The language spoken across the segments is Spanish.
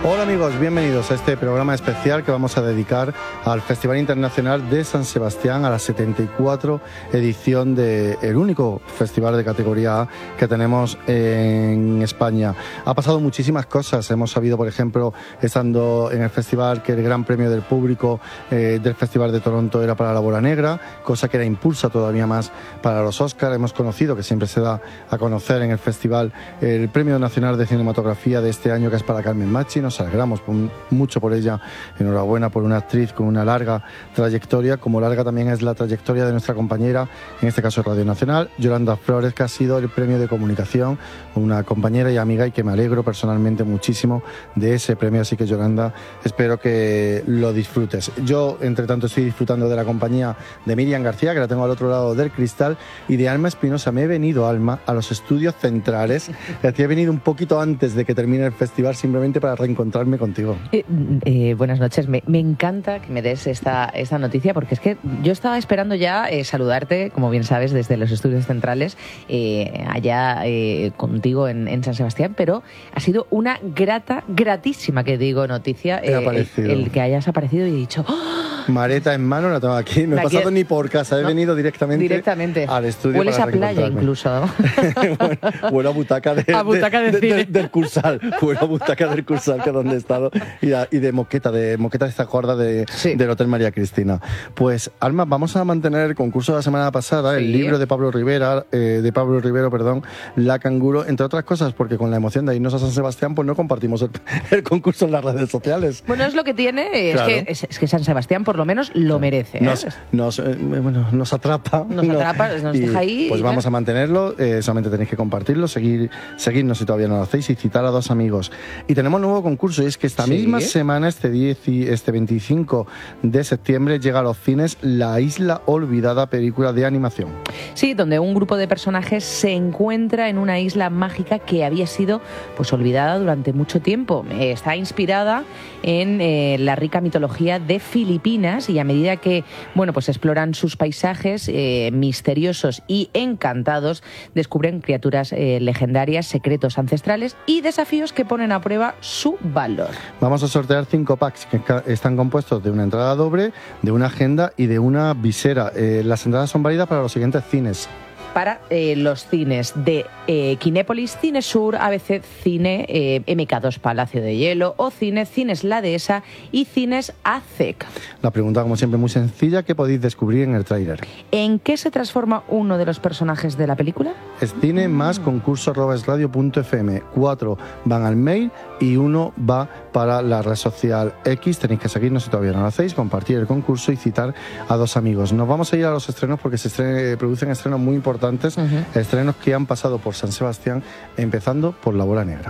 Hola amigos, bienvenidos a este programa especial que vamos a dedicar al Festival Internacional de San Sebastián, a la 74 edición del único festival de categoría A que tenemos en España. Ha pasado muchísimas cosas, hemos sabido, por ejemplo, estando en el festival, que el gran premio del público del Festival de Toronto era para La Bola Negra, cosa que era impulsa todavía más para los Oscars. Hemos conocido, que siempre se da a conocer en el festival, el Premio Nacional de Cinematografía de este año, que es para Carmen Machi. Nos alegramos mucho por ella, enhorabuena por una actriz con una larga trayectoria, como larga también es la trayectoria de nuestra compañera, en este caso Radio Nacional, Yolanda Flores, que ha sido el premio de comunicación, una compañera y amiga, y que me alegro personalmente muchísimo de ese premio. Así que, Yolanda, espero que lo disfrutes. Yo, entre tanto, estoy disfrutando de la compañía de Miriam García, que la tengo al otro lado del cristal, y de Alma Espinosa. Me he venido, Alma, a los estudios centrales. He venido un poquito antes de que termine el festival, simplemente para reencontrarme contigo. Buenas noches. Me encanta que me des esta noticia, porque es que yo estaba esperando ya saludarte, como bien sabes, desde los estudios centrales, allá contigo en San Sebastián, pero ha sido una gratísima, que digo, noticia el que hayas aparecido, y he dicho... ¡Oh! Mareta en mano, la tengo aquí. No he pasado ni por casa, he venido directamente al estudio. Hueles a playa incluso. Huele a butaca del Cursal. Huele a butaca del Cursal, que es donde he estado, y de moqueta de esta gorda del Hotel María Cristina. Pues, Alma, vamos a mantener el concurso de la semana pasada, el libro de Pablo Rivero, La Canguro, entre otras cosas, porque con la emoción de irnos a San Sebastián, pues no compartimos el concurso en las redes sociales. Bueno, es lo que tiene, claro. Es que San Sebastián por lo menos lo merece. Nos atrapa. Nos deja ahí. Pues vamos a mantenerlo, solamente tenéis que compartirlo, seguirnos si todavía no lo hacéis, y citar a dos amigos. Y tenemos un nuevo concurso, y es que esta misma semana, este 25 de septiembre, llega a los cines La Isla Olvidada, película de animación. Sí, donde un grupo de personajes se encuentra en una isla mágica que había sido olvidada durante mucho tiempo. Está inspirada en la rica mitología de Filipinas, y a medida que exploran sus paisajes misteriosos y encantados, descubren criaturas legendarias, secretos ancestrales y desafíos que ponen a prueba su valor. Vamos a sortear 5 packs que están compuestos de una entrada doble, de una agenda y de una visera. Las entradas son válidas para los siguientes cines: para los cines de Kinépolis, Cine Sur, ABC Cine, MK2 Palacio de Hielo, o Cines La Dehesa y Cines ACEC. La pregunta, como siempre, muy sencilla: ¿qué podéis descubrir en el tráiler? ¿En qué se transforma uno de los personajes de la película? Es cine más concurso@esradio.fm. 4 van al mail y 1 va para la red social X. Tenéis que seguirnos si todavía no lo hacéis, compartir el concurso y citar a dos amigos. Nos vamos a ir a los estrenos, porque se producen estrenos muy importantes, estrenos que han pasado por San Sebastián, empezando por La Bola Negra.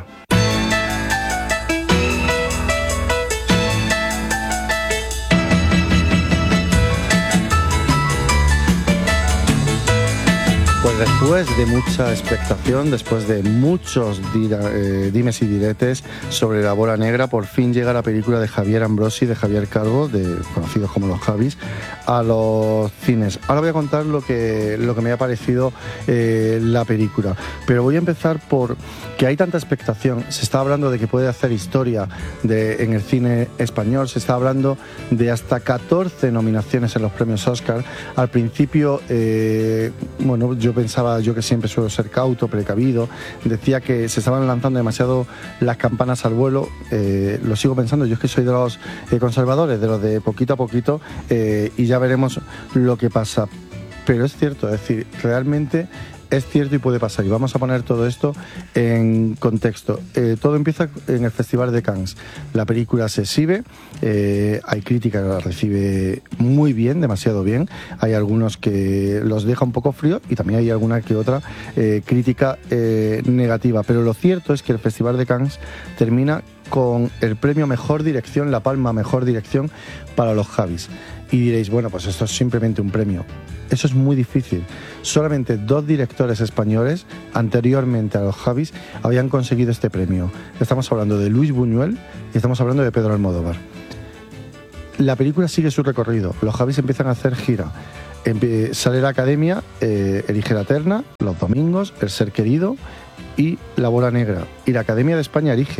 Pues después de mucha expectación, después de muchos dimes y diretes sobre La Bola Negra, por fin llega la película de Javier Ambrosi, de Javier Calvo, conocidos como los Javis, a los cines. Ahora voy a contar lo que me ha parecido la película, pero voy a empezar por que hay tanta expectación. Se está hablando de que puede hacer historia en el cine español, se está hablando de hasta 14 nominaciones en los premios Oscar. Al principio, yo pensaba, yo que siempre suelo ser cauto, precavido, decía que se estaban lanzando demasiado las campanas al vuelo. Lo sigo pensando, yo es que soy de los conservadores, de los de poquito a poquito, y ya veremos lo que pasa. Pero es cierto, es decir, realmente es cierto y puede pasar, y vamos a poner todo esto en contexto. Todo empieza en el Festival de Cannes. La película se exhibe, hay crítica que la recibe muy bien, demasiado bien. Hay algunos que los deja un poco frío, y también hay alguna que otra crítica negativa. Pero lo cierto es que el Festival de Cannes termina con el premio Mejor Dirección, la palma Mejor Dirección para los Javis. Y diréis, bueno, pues esto es simplemente un premio. Eso es muy difícil. Solamente 2 directores españoles anteriormente a los Javis habían conseguido este premio. Estamos hablando de Luis Buñuel y estamos hablando de Pedro Almodóvar. La película sigue su recorrido. Los Javis empiezan a hacer gira. Sale la Academia, elige la terna, Los Domingos, El Ser Querido y La Bola Negra. Y la Academia de España elige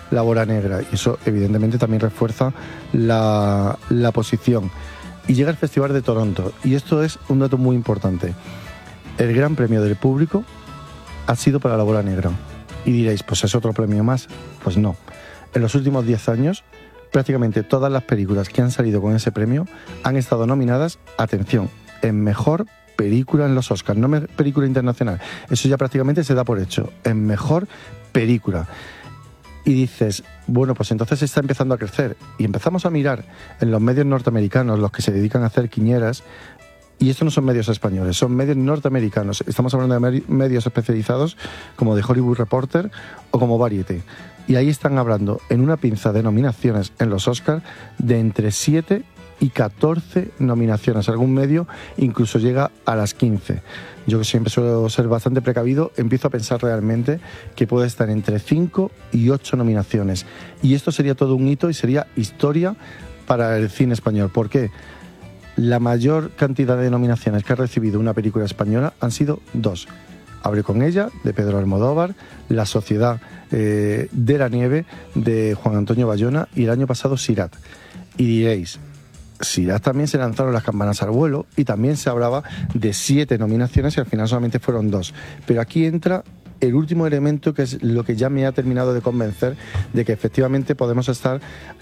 La Bola Negra, y eso evidentemente también refuerza la posición. Y llega el Festival de Toronto, y esto es un dato muy importante. El gran premio del público ha sido para La Bola Negra. Y diréis, pues es otro premio más. Pues no. En los últimos 10 años, prácticamente todas las películas que han salido con ese premio han estado nominadas, atención, en mejor película en los Oscars, no película internacional. Eso ya prácticamente se da por hecho. En mejor película. Y dices, bueno, pues entonces está empezando a crecer. Y empezamos a mirar en los medios norteamericanos, los que se dedican a hacer quinieras, y estos no son medios españoles, son medios norteamericanos. Estamos hablando de medios especializados como The Hollywood Reporter o como Variety. Y ahí están hablando, en una pinza de nominaciones en los Oscars, de entre 7 y 14 nominaciones. Algún medio incluso llega a las 15. Yo, que siempre suelo ser bastante precavido, empiezo a pensar realmente que puede estar entre 5 y 8 nominaciones. Y esto sería todo un hito y sería historia para el cine español. ¿Por qué? La mayor cantidad de nominaciones que ha recibido una película española han sido 2. Hablé con ella, de Pedro Almodóvar, La Sociedad de la Nieve, de Juan Antonio Bayona, y el año pasado Sirat. Y diréis, Sirat también se lanzaron las campanas al vuelo y también se hablaba de 7 nominaciones y al final solamente fueron 2. Pero aquí entra el último elemento, que es lo que ya me ha terminado de convencer de que efectivamente podemos estar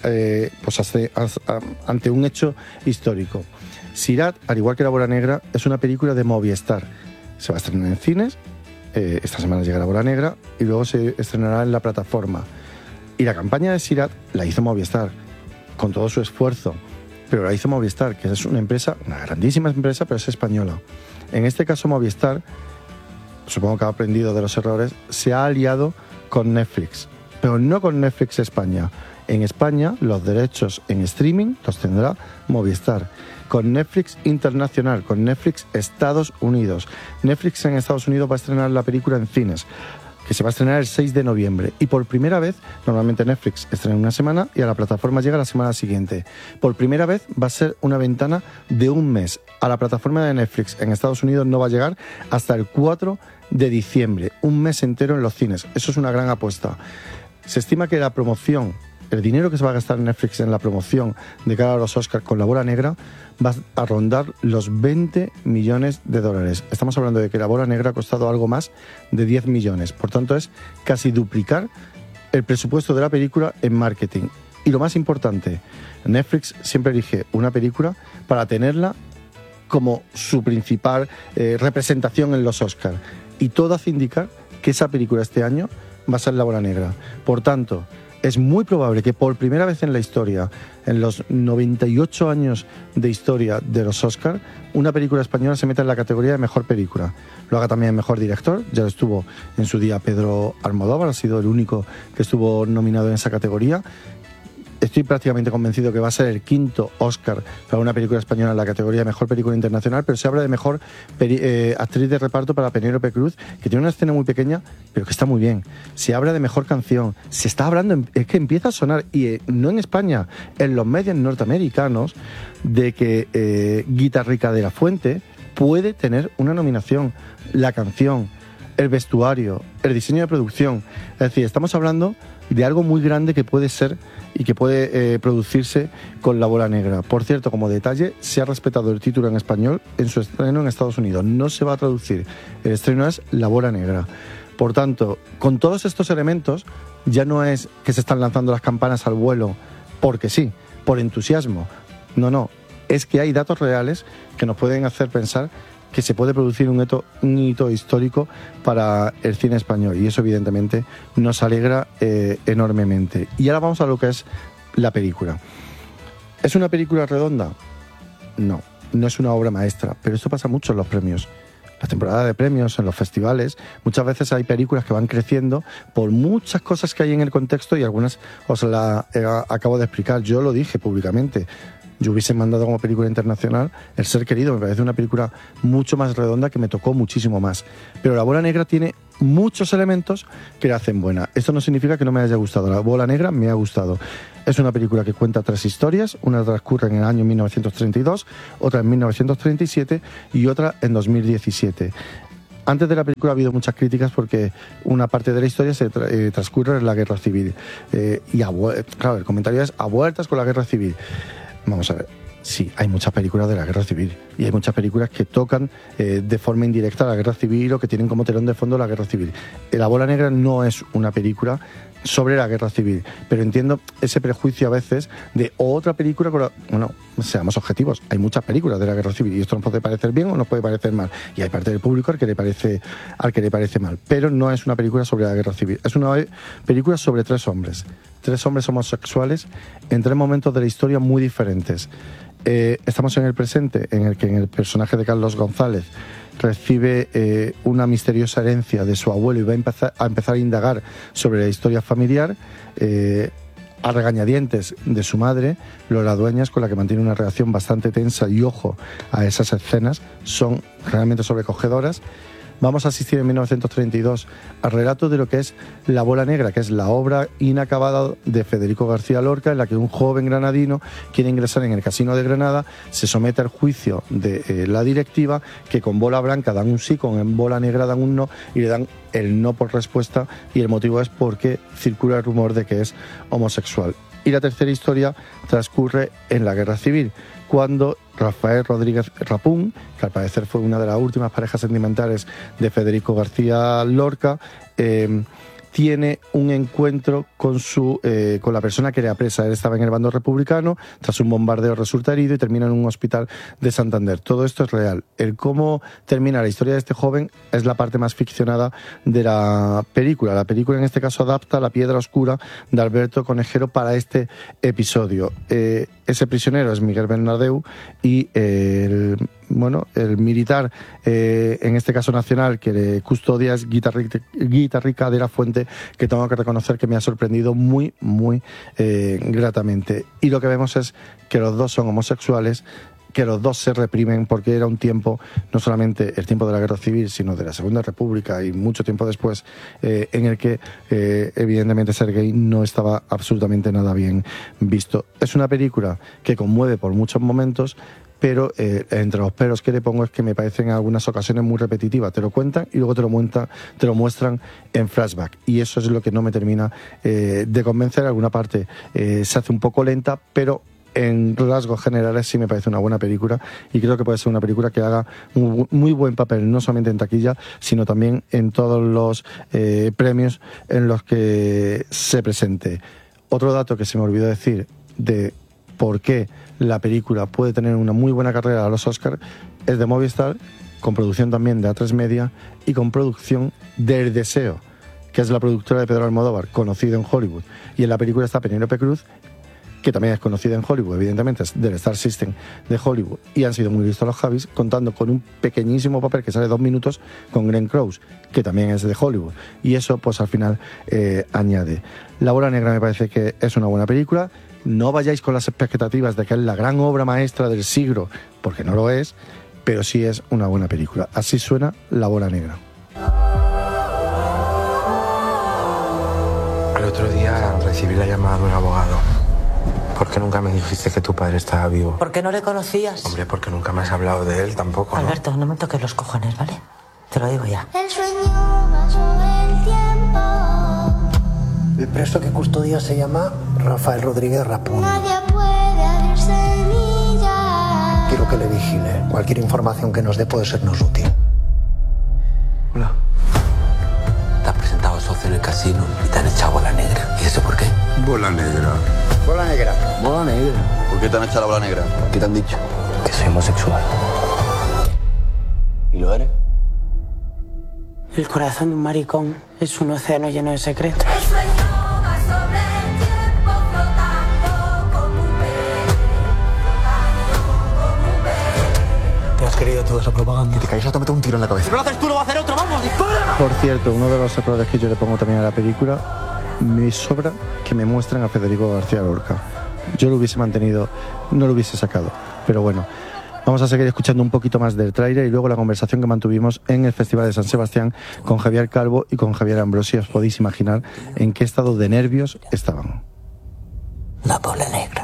ante un hecho histórico. Sirat, al igual que La Bola Negra, es una película de Movistar. Se va a estrenar en cines, esta semana llega La Bola Negra y luego se estrenará en la plataforma. Y la campaña de Sirat la hizo Movistar, con todo su esfuerzo, pero la hizo Movistar, que es una empresa, una grandísima empresa, pero es española. En este caso Movistar, supongo que ha aprendido de los errores, se ha aliado con Netflix, pero no con Netflix España. En España los derechos en streaming los tendrá Movistar, con Netflix Internacional, con Netflix Estados Unidos. Netflix en Estados Unidos va a estrenar la película en cines, que se va a estrenar el 6 de noviembre. Y por primera vez, normalmente Netflix estrena una semana y a la plataforma llega la semana siguiente. Por primera vez va a ser una ventana de un mes. A la plataforma de Netflix en Estados Unidos no va a llegar hasta el 4 de diciembre. Un mes entero en los cines. Eso es una gran apuesta. Se estima que la promoción, el dinero que se va a gastar en Netflix en la promoción de cara a los Oscars con La Bola Negra, va a rondar los 20 millones de dólares. Estamos hablando de que La Bola Negra ha costado algo más de 10 millones. Por tanto, es casi duplicar el presupuesto de la película en marketing. Y lo más importante, Netflix siempre elige una película para tenerla como su principal representación en los Oscars. Y todo hace indicar que esa película este año va a ser La Bola Negra. Por tanto, es muy probable que por primera vez en la historia, en los 98 años de historia de los Oscars, una película española se meta en la categoría de mejor película. Lo haga también mejor director, ya lo estuvo en su día Pedro Almodóvar, ha sido el único que estuvo nominado en esa categoría. Estoy prácticamente convencido que va a ser el 5º Oscar para una película española en la categoría de mejor película internacional, pero se habla de mejor actriz de reparto para Penélope Cruz, que tiene una escena muy pequeña, pero que está muy bien. Se habla de mejor canción, se está hablando, es que empieza a sonar, y no en España, en los medios norteamericanos, de que Guitarrica de la Fuente puede tener una nominación. La canción, el vestuario, el diseño de producción. Es decir, estamos hablando de algo muy grande que puede ser y que puede producirse con La Bola Negra. Por cierto, como detalle, se ha respetado el título en español en su estreno en Estados Unidos. No se va a traducir. El estreno es La Bola Negra. Por tanto, con todos estos elementos, ya no es que se están lanzando las campanas al vuelo porque sí, por entusiasmo. No, es que hay datos reales que nos pueden hacer pensar que se puede producir un hito histórico para el cine español, y eso evidentemente nos alegra enormemente. Y ahora vamos a lo que es la película. ¿Es una película redonda? No es una obra maestra, pero esto pasa mucho en los premios. La temporada de premios, en los festivales, muchas veces hay películas que van creciendo por muchas cosas que hay en el contexto, y algunas os las acabo de explicar. Yo lo dije públicamente. Yo hubiese mandado como película internacional El Ser Querido. Me parece una película mucho más redonda, que me tocó muchísimo más. Pero La Bola Negra tiene muchos elementos que la hacen buena. Esto no significa que no me haya gustado. La Bola Negra me ha gustado. Es una película que cuenta 3 historias. Una transcurre en el año 1932, otra en 1937 y otra en 2017. Antes de la película ha habido muchas críticas porque una parte de la historia se transcurre en la Guerra Civil. Claro, el comentario es a vueltas con la Guerra Civil. Vamos a ver. Sí, hay muchas películas de la Guerra Civil y hay muchas películas que tocan de forma indirecta la Guerra Civil o que tienen como telón de fondo la Guerra Civil. La Bola Negra no es una película sobre la Guerra Civil, pero entiendo ese prejuicio a veces de otra película bueno, seamos objetivos, hay muchas películas de la Guerra Civil y esto nos puede parecer bien o nos puede parecer mal, y hay parte del público al que le parece mal, pero no es una película sobre la Guerra Civil, es una película sobre tres hombres homosexuales en tres momentos de la historia muy diferentes. Estamos en el presente, en el que el personaje de Carlos González recibe una misteriosa herencia de su abuelo y va a empezar a indagar sobre la historia familiar, a regañadientes de su madre, Lola Dueñas, con la que mantiene una relación bastante tensa, y ojo a esas escenas, son realmente sobrecogedoras. Vamos a asistir en 1932 al relato de lo que es La Bola Negra, que es la obra inacabada de Federico García Lorca, en la que un joven granadino quiere ingresar en el Casino de Granada, se somete al juicio de la directiva, que con bola blanca dan un sí, con bola negra dan un no, y le dan el no por respuesta, y el motivo es porque circula el rumor de que es homosexual. Y la tercera historia transcurre en la Guerra Civil, cuando Rafael Rodríguez Rapún, que al parecer fue una de las últimas parejas sentimentales de Federico García Lorca, tiene un encuentro con la persona que le apresa. Él estaba en el bando republicano, tras un bombardeo resulta herido y termina en un hospital de Santander. Todo esto es real. El cómo termina la historia de este joven es la parte más ficcionada de la película. La película en este caso adapta La Piedra Oscura de Alberto Conejero para este episodio. Ese prisionero es Miguel Bernardeu y el militar, en este caso nacional, que le custodia es Guitarrica de la Fuente, que tengo que reconocer que me ha sorprendido muy, muy gratamente. Y lo que vemos es que los dos son homosexuales, que los dos se reprimen, porque era un tiempo, no solamente el tiempo de la Guerra Civil, sino de la Segunda República y mucho tiempo después, en el que evidentemente ser gay no estaba absolutamente nada bien visto. Es una película que conmueve por muchos momentos, pero entre los peros que le pongo es que me parecen en algunas ocasiones muy repetitivas. Te lo cuentan y luego te lo muestran en flashback, y eso es lo que no me termina de convencer. Alguna parte se hace un poco lenta, pero en rasgos generales sí me parece una buena película, y creo que puede ser una película que haga un muy buen papel, no solamente en taquilla, sino también en todos los premios en los que se presente. Otro dato que se me olvidó decir de por qué la película puede tener una muy buena carrera a los Oscars es de Movistar, con producción también de A3 Media y con producción del Deseo, que es la productora de Pedro Almodóvar, conocido en Hollywood. Y en la película está Penélope Cruz, que también es conocida en Hollywood, evidentemente, es del Star System de Hollywood, y han sido muy listos los Javis, contando con un pequeñísimo papel que sale 2 minutos con Glenn Close, que también es de Hollywood, y eso pues al final añade. La Bola Negra me parece que es una buena película. No vayáis con las expectativas de que es la gran obra maestra del siglo, porque no lo es, pero sí es una buena película. Así suena La Bola Negra. El otro día recibí la llamada de un abogado. ¿Por qué nunca me dijiste que tu padre estaba vivo? ¿Por qué no le conocías? Hombre, porque nunca me has hablado de él tampoco, ¿no? Alberto, no me toques los cojones, ¿vale? Te lo digo ya. El sueño pasó el tiempo. El preso que custodia se llama Rafael Rodríguez Rapún. Nadie puede abrir semillas. Quiero que le vigile. Cualquier información que nos dé puede sernos útil. Hola. Te has presentado socio en el casino y te han echado bola negra. ¿Y eso por qué? Bola negra. Bola negra. Bola negra. ¿Por qué te han echado la bola negra? ¿Qué te han dicho? Que soy homosexual. ¿Y lo eres? El corazón de un maricón es un océano lleno de secretos. El sueño va sobre el tiempo flotando como un pez. Te has creído toda esa propaganda. Te caes o te meto un tiro en la cabeza. Si no lo haces tú, lo va a hacer otro. ¡Vamos, dispara! Por cierto, uno de los errores que yo le pongo también a la película, me sobra que me muestren a Federico García Lorca. Yo lo hubiese mantenido, no lo hubiese sacado, pero bueno. Vamos a seguir escuchando un poquito más del tráiler y luego la conversación que mantuvimos en el Festival de San Sebastián con Javier Calvo y con Javier Ambrosi. Os podéis imaginar en qué estado de nervios estaban. La Bola Negra.